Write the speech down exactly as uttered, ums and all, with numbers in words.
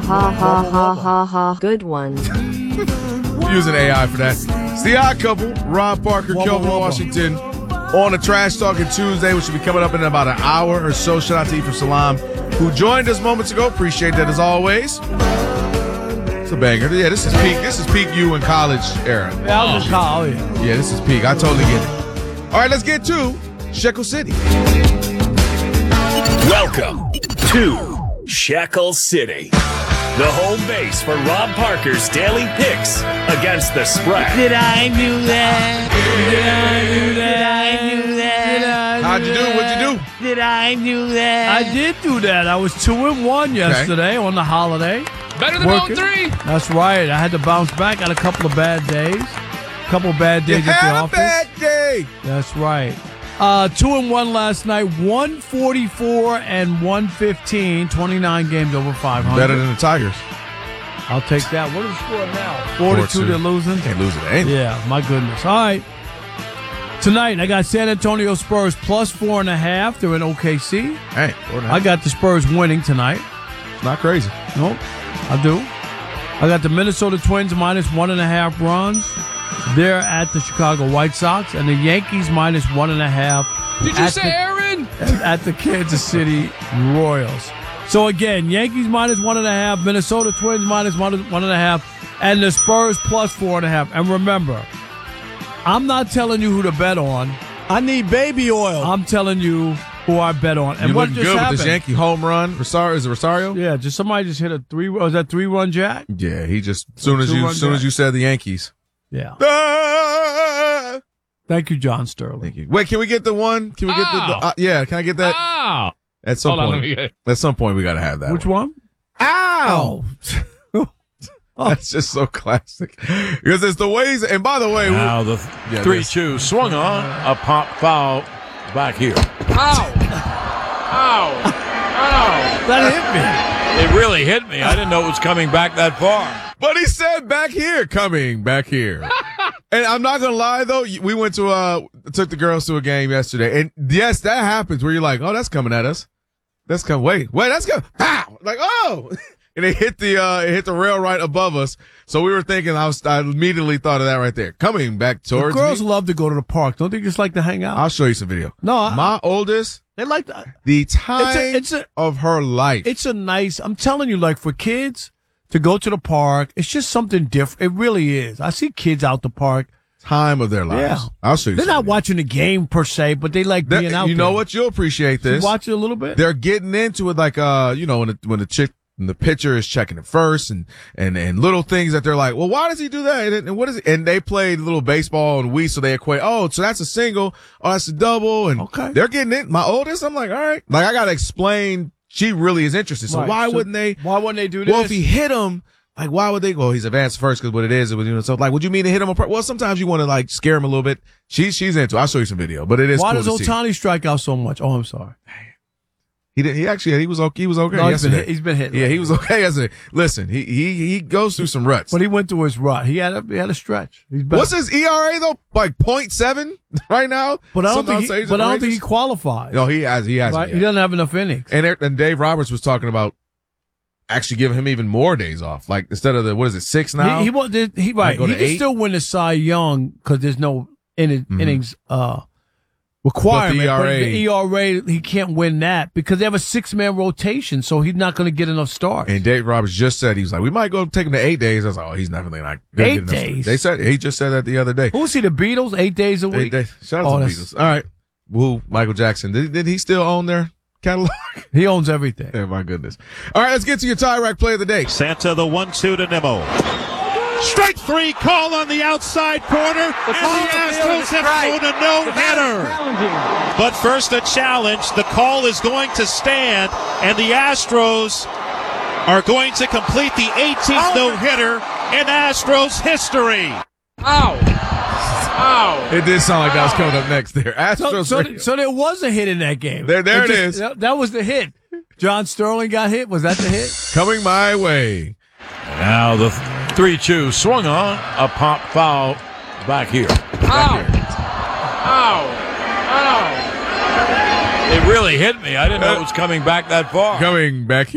ha ha ha ha ha. Good one. Using A I for that. It's the Odd Couple. Rob Parker, Wubba Kelvin wubba. Washington on a Trash Talking Tuesday, which will be coming up in about an hour or so. Shout out to Ephraim Salam, who joined us moments ago. Appreciate that as always. It's a banger. Yeah, this is peak. This is peak you in college era. Yeah, I was in college. Oh, yeah. Yeah, this is peak. I totally get it. All right, let's get to Shekel City. Welcome to Shekel City, the home base for Rob Parker's daily picks against the spread. Did I do that? Did I do that? I do that? How'd you do? What'd you do? Did I do that? I did do that. I was two and one yesterday on the holiday. Better than Working. all three. That's right. I had to bounce back. Had a couple of bad days. A couple of bad You days at the had a office. bad day. That's right. Uh, two and one last night. one forty-four and one fifteen. twenty-nine games over five hundred. Better than the Tigers. I'll take that. What is the score now? forty-two. They're losing. Can't lose it. Ain't it? Yeah, my goodness. All right. Tonight, I got San Antonio Spurs plus four and a half. They're in O K C. Hey, I got the Spurs winning tonight. It's not crazy. Nope, I do. I got the Minnesota Twins minus one and a half runs. They're at the Chicago White Sox, and the Yankees minus one and a half. Did you at say the, Aaron? At the Kansas City Royals. So again, Yankees minus one and a half, Minnesota Twins minus one, one and a half, and the Spurs plus four and a half. And remember, I'm not telling you who to bet on. I need baby oil. I'm telling you who I bet on. And You what looking just good happened? with this Yankee home run. Rosario, is it Rosario? Yeah, just somebody just hit a three. Was that three run jack? Yeah, he just as soon as you Two-run as soon as jack. you said the Yankees. Yeah. Ah! Thank you, John Sterling. Thank you. Wait, can we get the one? Can we get the, the Ow. uh, yeah? Can I get that? Oh. At some Hold on, point, let me get- at some point, we got to have that. Which one? Ow! That's just so classic because it's the ways. And by the way, we, Now the Yeah, three this- two swung on a pop foul back here. Ow. Ow. Ow. That hit me. It really hit me. I didn't know it was coming back that far. but he said back here, coming back here. And I'm not gonna lie though, we went to uh took the girls to a game yesterday, and yes, that happens where you're like, oh, that's coming at us. That's coming. Wait, wait, that's coming. Pow! Like, oh. And it hit the uh, it hit the rail right above us. So we were thinking. I was I immediately thought of that right there, coming back The towards girls me. love to go to the park. Don't they just like to hang out? I'll show you some video. No, I- my oldest, they like to. the time It's a, it's a of her life. it's a nice. I'm telling you, like for kids to go to the park, it's just something different. It really is. I see kids out the park. time of their lives. Yeah. I'll show you. They're some not video. watching the game per se, but they like That- being out You there. know what? You'll appreciate You this. watch it a little bit. They're getting into it, like uh, you know, when the, when the chick. And the pitcher is checking it first, and, and, and little things that they're like, well, why does he do that? And, and what is it? And they played little baseball and we, so they equate, oh, so that's a single, oh, that's a double, and Okay. they're getting it. My oldest, I'm like, all right. Like, I gotta explain, she really is interested. So Right. why So wouldn't they? Why wouldn't they do this? Well, if he hit him, like, why would they go? He's advanced first because what it is, it was, you know, so like, would you mean to hit him? Well, sometimes you want to like scare him a little bit. She's, she's into it. I'll show you some video, but it is Why cool does to see. Ohtani strike out so much? Oh, I'm sorry. He did, he actually, he was okay. He was okay. No, he's been yesterday. hit- he's been hit Yeah, lately. he was okay yesterday. Listen, he, he, he goes through some ruts. But he went through his rut. He had a he had a stretch. He's better. What's his E R A though? Like point seven right now. But I don't Sometimes think. He, he's but I don't think he outrageous. qualifies. No, he has. He has. right? He doesn't have enough innings. And there- and Dave Roberts was talking about actually giving him even more days off. Like instead of the what is it six now? He, he won't. He right. go He to can eight? still win the Cy Young because there's no inning, Mhm. innings uh, requirement. But the E R A the E R A, he can't win that because they have a six man rotation, so he's not going to get enough starts. And Dave Roberts just said he was like, we might go take him to eight days. I was like, oh, he's definitely not gonna Eight get enough. days? They said he just said that the other day. Who was he? The Beatles? Eight days a Eight week. days. Shout out Oh, to the that's- Beatles. All right. Woo, Michael Jackson. Did, did he still own their catalog? He owns everything. Oh my goodness. All right, let's get to your tie rack play of the day. Santa the one two to Nimmo. Strike three call on the outside corner, and the Astros have thrown a no-hitter. But first a challenge. The call is going to stand, and the Astros are going to complete the eighteenth no-hitter in Astros history. Ow. Ow. It did sound like that was coming up next there. So, Astros. so, radio. so there was a hit in that game. There- there it just- is. That, that was the hit. John Sterling got hit. Was that the hit? Coming my way. Now the three two swung on a pop foul back here. Ow. Ow. Ow. It really hit me. I didn't know it was coming back that far. Coming back